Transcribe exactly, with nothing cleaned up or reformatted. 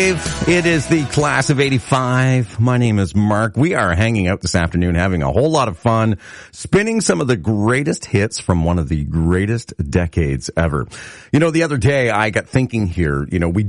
Wave. It is the class of eighty-five. My name is Mark. We are hanging out this afternoon, having a whole lot of fun, spinning some of the greatest hits from one of the greatest decades ever. You know, the other day I got thinking here, you know, we